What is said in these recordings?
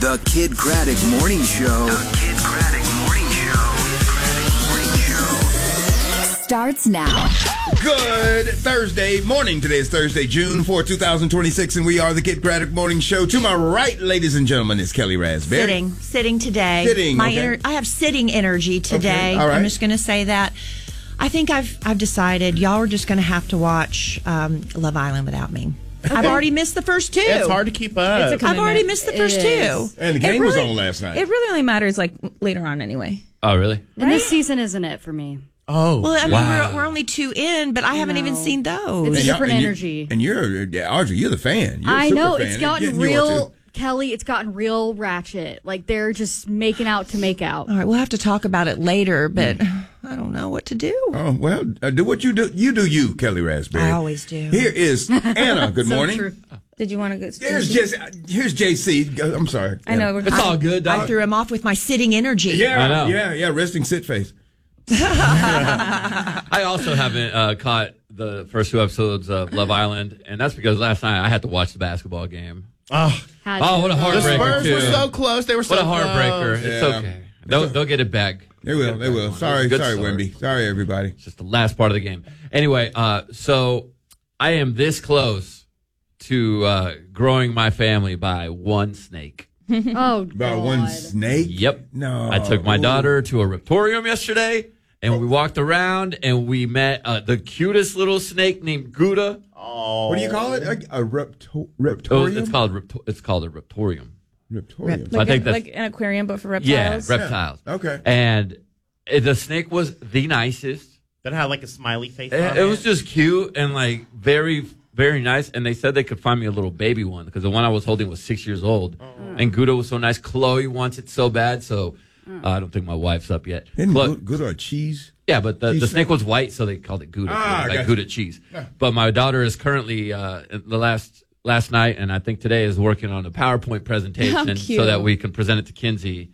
The Kid Craddock Morning Show. The Kid Craddock Morning Show. Starts now. Good Thursday morning. Today is Thursday, June 4, 2026, and we are the Kid Craddock Morning Show. To my right, ladies and gentlemen, is Kelly Raspberry. Sitting today. Sitting, okay. I have sitting energy today. Okay, all right. I'm just going to say that. I think I've decided y'all are just going to have to watch Love Island without me. Okay. I've already missed the first two. It's hard to keep up. I've already missed the first two. And the game was on last night. It really only matters like later on anyway. Oh, really? And this season isn't it for me. Oh, well, I mean, we're only two in, but I haven't even seen those. It's a different energy. And Audrey, you're the fan. You're I a super know. fan. It's gotten real, Kelly, it's gotten real ratchet. Like, they're just making out to make out. All right, we'll have to talk about it later, but I don't know what to do. Oh, well, do what you do. You do you, Kelly Raspberry. I always do. Here is Anna. Good morning. True. Did you want to go? Here's JC. I'm sorry. I know. It's all good. I threw him off with my sitting energy. Yeah, I know. yeah. Resting sit face. I also haven't caught the first two episodes of Love Island, and that's because last night I had to watch the basketball game. Oh, what a the heartbreaker, Spurs too. were so close. They were so What a close. heartbreaker. It's Yeah. okay. They'll get it back. They will. Sorry, Good start. Wemby. Sorry, everybody. It's just the last part of the game. Anyway, so I am this close to growing my family by one snake. Oh, About one snake? Yep. No. I took my daughter to a reptorium yesterday, and we walked around, and we met the cutest little snake named Gouda. Oh, What do you call it? A Oh, reptorium? it's called a reptorium. Reptorium. I think that's like an aquarium, but for reptiles. yeah, reptiles. Yeah. Okay. And the snake was the nicest. that had like a smiley face. on It was just cute and like very, very nice. And they said they could find me a little baby one because the one I was holding was 6 years old. And Gouda was so nice. Chloe wants it so bad, so I don't think my wife's up yet. Isn't good or cheese? Yeah, but the Cheese snake was white, so they called it Gouda, Ah, like gotcha. Gouda cheese. But my daughter is currently the last night, and I think today is working on a PowerPoint presentation cute. so that we can present it to Kinsey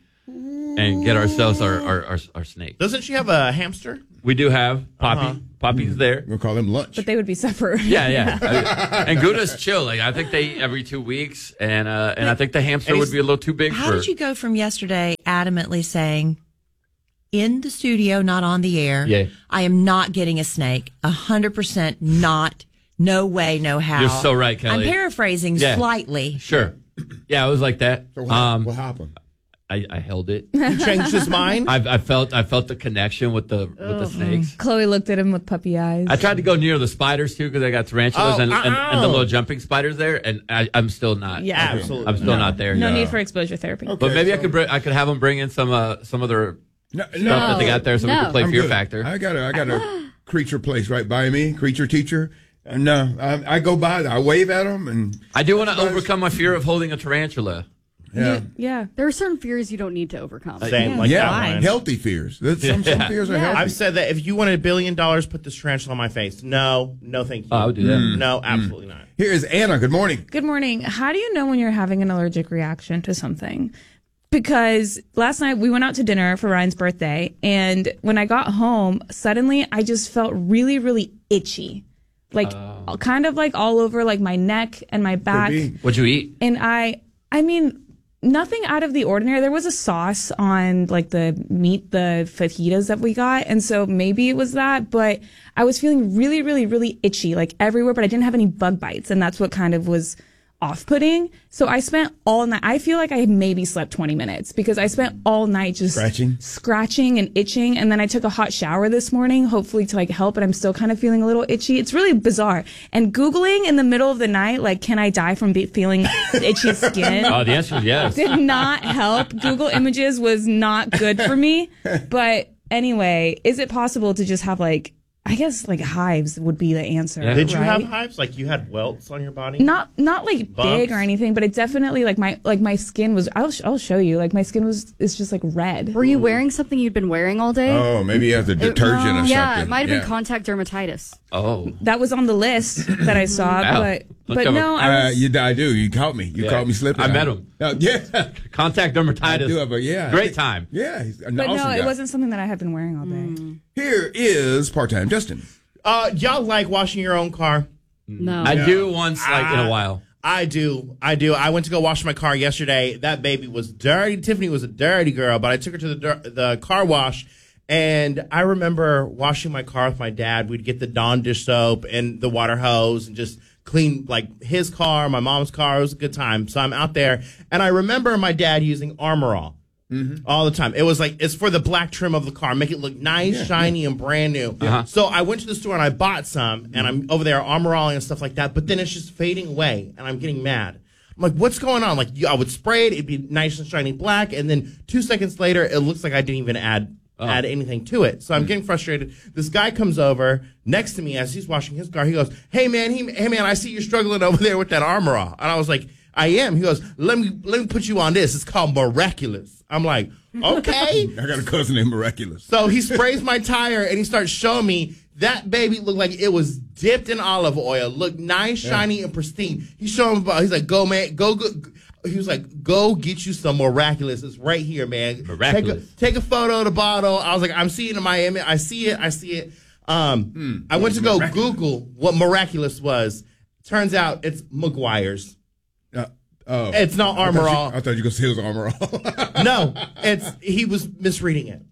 and get ourselves our snake. Doesn't she have a hamster? We do have Poppy. Poppy's there. We'll call them lunch. But they would be separate. Yeah. And Gouda's chill. Like I think they eat every 2 weeks, and I think the hamster would be a little too big How for. did you go from yesterday adamantly saying, in the studio, not on the air, Yeah. I am not getting a snake, 100% not, no way, no how. You're so right, Kelly. I'm paraphrasing Yeah. slightly. Sure. Yeah, it was like that. So what happened? I held it. He changed his mind. I felt the connection with the snakes. Chloe looked at him with puppy eyes. I tried to go near the spiders too because I got tarantulas and the little jumping spiders there, and I'm still not. Yeah. Absolutely. I'm still not there. no yet. need for exposure therapy. Okay. But maybe so- I could have them bring in some of their No, stuff that they got there so we No. can play I'm Fear good. Factor. I got a creature place right by me, creature teacher. No, I go by, I wave at them, and I do want to overcome my fear of holding a tarantula. yeah, Yeah. There are certain fears you don't need to overcome. Same, like that one. healthy fears. Some fears are healthy. I've said that if you wanted $1 billion, put this tarantula on my face. No, thank you. Oh, I would do that. No, absolutely not. Here is Anna. Good morning. Good morning. How do you know when you're having an allergic reaction to something? Because last night we went out to dinner for Ryan's birthday, and when I got home, suddenly I just felt really, really itchy. Like, kind of like all over like my neck and my back. be. What'd you eat? And I mean, nothing out of the ordinary. There was a sauce on like the meat, the fajitas that we got. And so maybe it was that, but I was feeling really, really, really itchy, like everywhere, but I didn't have any bug bites. And that's what kind of was off-putting. So I spent all night. I feel like I maybe slept 20 minutes because I spent all night just scratching and itching. And then I took a hot shower this morning, hopefully to like help, but I'm still kind of feeling a little itchy. It's really bizarre. And Googling in the middle of the night, like, can I die from feeling itchy skin? Oh, the answer is yes. Did not help. Google Images was not good for me. But anyway, is it possible to just have like, I guess like hives would be the answer. Yeah. Did you have right? hives? Like you had welts on your body? Not like Bumps? big or anything, but it definitely like my skin was. I'll show you. Like my skin it's just like red. Were you wearing something you'd been wearing all day? Oh, maybe you have the detergent or something. Yeah, it might have been contact dermatitis. Oh. That was on the list that I saw, Ow. but no, I was. I do. You caught me. You caught me slipping. I met him. Yeah. Contact dermatitis. I do have Great time. Yeah. He's an But awesome no, guy. it wasn't something that I had been wearing all day. Here is part-time Justin. Y'all like washing your own car? No. I do once, like in a while. I do. I went to go wash my car yesterday. That baby was dirty. Tiffany was a dirty girl, but I took her to the car wash. And I remember washing my car with my dad. We'd get the Dawn dish soap and the water hose and just clean like his car, my mom's car. It was a good time. So I'm out there. And I remember my dad using Armor All. All the time. It was like, it's for the black trim of the car. Make it look nice, shiny, and brand new. So I went to the store and I bought some, and I'm over there Armor All and stuff like that, but then it's just fading away, and I'm getting mad. I'm like, what's going on? Like, I would spray it, it'd be nice and shiny black, and then 2 seconds later, it looks like I didn't even add anything to it. So I'm getting frustrated. This guy comes over next to me as he's washing his car. He goes, hey man, I see you're struggling over there with that Armor All. And I was like, I am. He goes, let me put you on this. It's called Miraculous. I'm like, okay. I got a cousin named Miraculous. So he sprays my tire and he starts showing me that baby looked like it was dipped in olive oil, looked nice, shiny, and pristine. He's showing me, he's like, go man, go. He was like, go get you some Miraculous. It's right here, man. Miraculous. Take a photo of the bottle. I was like, I'm seeing it in Miami. I see it. I went to go Google what Miraculous was. Turns out it's McGuire's. It's not Armor All. I thought you were going to say it was Armor All. No, he was misreading it.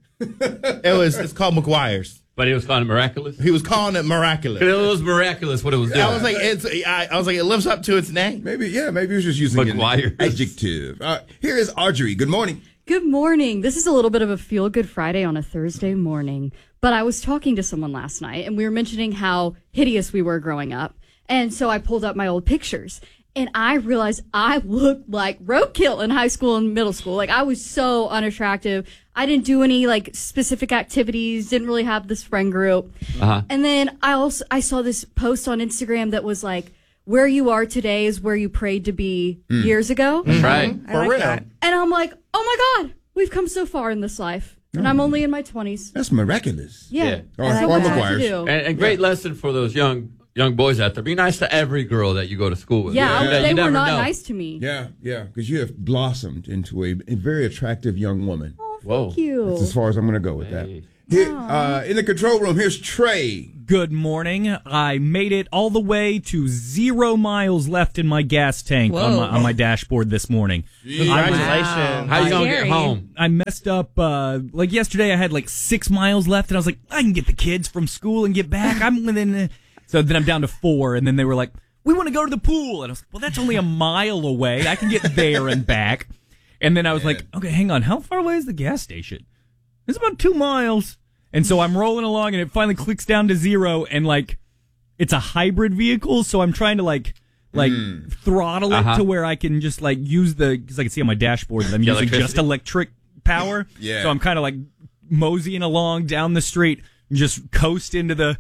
It's called McGuire's. But it was called Miraculous? He was calling it Miraculous. It was miraculous what it was doing. I was like, it lives up to its name. Maybe he was just using McGuire. an adjective. Here is Audrey. Good morning. Good morning. This is a little bit of a feel-good Friday on a Thursday morning. But I was talking to someone last night, and we were mentioning how hideous we were growing up. And so I pulled up my old pictures. And I realized I looked like roadkill in high school and middle school. Like, I was so unattractive. I didn't do any, like, specific activities, didn't really have this friend group. And then I saw this post on Instagram that was like, where you are today is where you prayed to be years ago. That's right. I like that. And I'm like, oh my God, we've come so far in this life. And I'm only in my 20s. That's Miraculous. Yeah. Or So much to McGuire's. do. And great lesson for those young boys out there. Be nice to every girl that you go to school with. Yeah, You they were never not know. nice to me. Yeah, because you have blossomed into a very attractive young woman. Whoa. Thank you. That's as far as I'm going to go with that. Here, in the control room, here's Trey. Good morning. I made it all the way to 0 miles left in my gas tank on my dashboard this morning. Congratulations. How you going to Scary. get home? I messed up, like yesterday I had like 6 miles left and I was like, I can get the kids from school and get back. I'm within, so then I'm down to 4 and then they were like, we want to go to the pool. And I was like, well, that's only a mile away. I can get there and back. And then I was like, okay, hang on. How far away is the gas station? It's about 2 miles. And so I'm rolling along and it finally clicks down to 0 and like, it's a hybrid vehicle. So I'm trying to like throttle it to where I can just like use because I can see on my dashboard that I'm using just electric power. Yeah. So I'm kind of like moseying along down the street, just coast into the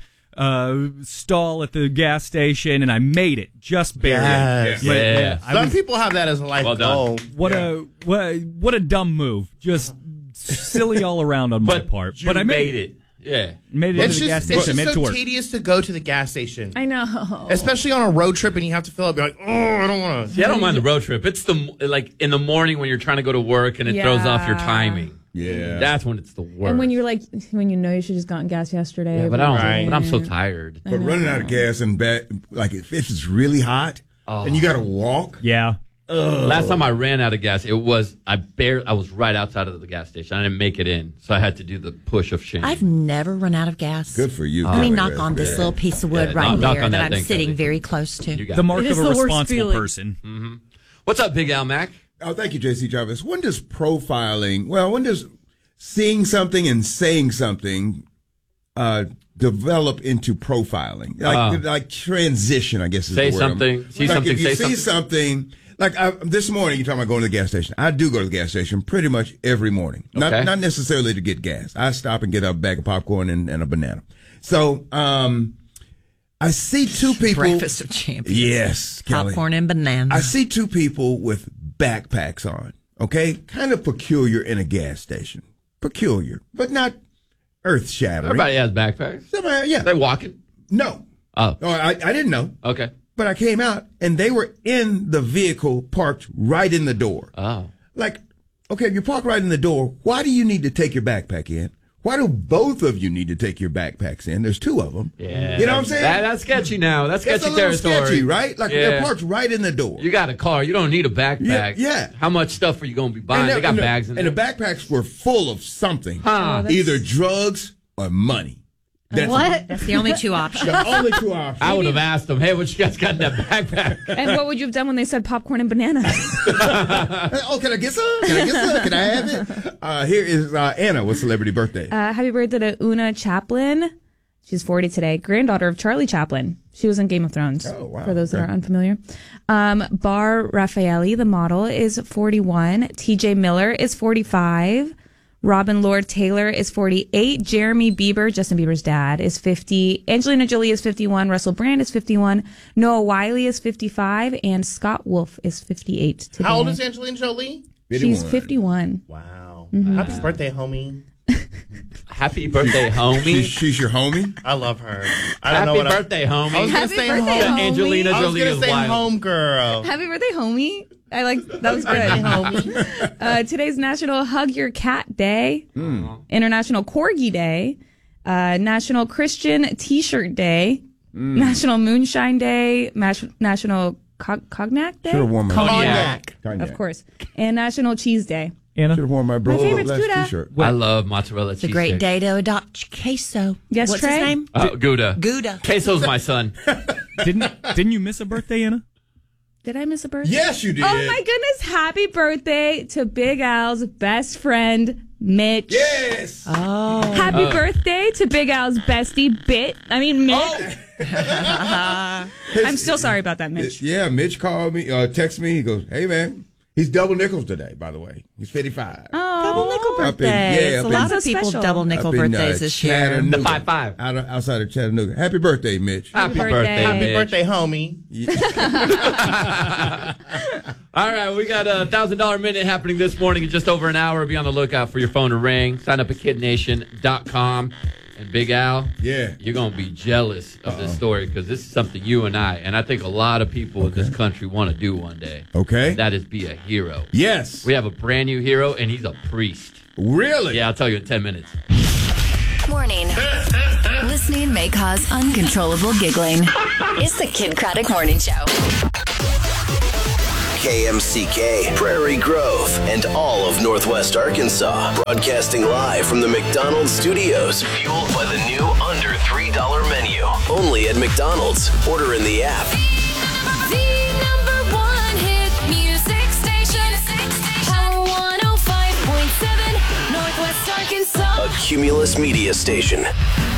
stall at the gas station, and I made it just barely. Yes. Yeah. Some people have that as a life Well done. goal. What a dumb move. Just silly all around on my part. But I made it. it. Yeah. Made it It's to the gas just, station. Made it to so work. tedious to go to the gas station. I know. Especially on a road trip and you have to fill up. You're like, oh, I don't want to. See, I don't mind the road trip. It's like in the morning when you're trying to go to work and it throws off your timing. Yeah. That's when it's the worst. And when you're like, when you know you should just gotten gas yesterday. but I don't. Right. But I'm so tired. But running out of gas and like if it's really hot and you got to walk. Yeah. Last time I ran out of gas, I was right outside of the gas station. I didn't make it in, so I had to do the push of shame. I've never run out of gas. Good for you. Let me Kelly. knock on this little piece of wood Yeah, right knock there on that that I'm thing, sitting Kelly. very close to. You got The it. mark It of is a the worst responsible feeling. person. What's up, Big Al Mac? Oh, thank you, JC Jarvis. When does profiling, when does seeing something and saying something develop into profiling? Like transition, I guess is Say the word. something, see Like something, if you say see something. Like this morning, you're talking about going to the gas station. I do go to the gas station pretty much every morning. Okay. Not necessarily to get gas. I stop and get a bag of popcorn and a banana. So I see two people. Breakfast of champions. Yes, Kelly. Popcorn and banana. I see two people with backpacks on. Okay, kind of peculiar in a gas station. Peculiar, but not earth-shattering. Everybody has backpacks. Somebody, yeah. They walking. No. Oh, Oh, I didn't know. okay. But I came out and they were in the vehicle parked right in the door. Oh, Like, okay, if you park right in the door, why do you need to take your backpack in? Why do both of you need to take your backpacks in? There's two of them. Yeah. You know what I'm saying? That's sketchy now. That's It's sketchy a little territory. sketchy, right? Like Yeah. they're parked right in the door. You got a car. You don't need a backpack. Yeah. How much stuff are you going to be buying? They got bags in there. And the backpacks were full of something. Huh. Either drugs or money. What? That's the only two options. The only two options. I would have asked them, hey, what you guys got in that backpack? And what would you have done when they said popcorn and bananas? Oh, can I get some? Can I get some? Can I have it? Here is Anna with celebrity birthday. Happy birthday to Una Chaplin. She's 40 today. Granddaughter of Charlie Chaplin. She was in Game of Thrones. Oh, wow. For those that are unfamiliar. Bar Raffaelli, the model, is 41. TJ Miller is 45. Robin Lord Taylor is 48. Jeremy Bieber, Justin Bieber's dad, is 50. Angelina Jolie is 51. Russell Brand is 51. Noah Wiley is 55. And Scott Wolf is 58 today. How old is Angelina Jolie? She's 51. Wow. Mm-hmm. Happy birthday, homie. Happy birthday, homie. She's your homie? I love her. I don't know Happy what birthday, homie. I was gonna Happy say birthday, home. homie. Angelina I was Jolie gonna is say wild. home girl. Happy birthday, homie. I like that was good. Today's National Hug Your Cat Day, International Corgi Day, National Christian T-Shirt Day, National Moonshine Day, National Cognac Day, Should have worn my Cognac. of course, and National Cheese Day. Anna? Should have worn my brother's favorite's last Gouda. t-shirt. I love mozzarella It's a cheese. great sticks. day to adopt queso. Yes, What's Trey? his name? Gouda. Gouda. Queso's my son. Didn't you miss a birthday, Anna? Did I miss a birthday? Yes, you did. Oh my goodness! Happy birthday to Big Al's best friend, Mitch. Yes. Happy birthday to Big Al's bestie, Mitch. I'm still sorry about that, Mitch. Yeah, Mitch called me, texted me. He goes, "Hey man, he's double nickels today. By the way, he's 55. Double nickel Up in- birthday. yeah, It's a up lot in- of people special. double nickel Up in, birthdays this year. Chattanooga. The 5-5. Outside of Chattanooga. Happy birthday, Mitch. Happy birthday. birthday, Happy Mitch. birthday, homie. All right, we got a $1,000 minute happening this morning in just over an hour. Be on the lookout for your phone to ring. Sign up at kidnation.com. And Big Al, Yeah. you're going to be jealous of this story because this is something you and I think a lot of people in this country want to do one day. Okay. That is be a hero. Yes. We have a brand new hero, and he's a priest. Really? Yeah, I'll tell you in 10 minutes. Morning. Listening may cause uncontrollable giggling. It's the Kid Craddock Morning Show. KMCK, Prairie Grove, and all of Northwest Arkansas. Broadcasting live from the McDonald's studios. Fueled by the new under $3 menu. Only at McDonald's. Order in the app. The number one hit music station. Power 105.7, Northwest Arkansas. A Cumulus Media Station.